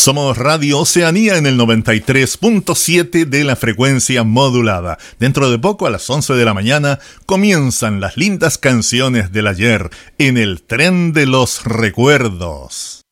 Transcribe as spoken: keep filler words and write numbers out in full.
Somos Radio Oceanía en el noventa y tres punto siete de la frecuencia modulada. Dentro de poco, a las once de la mañana, comienzan las lindas canciones del ayer en el tren de los recuerdos.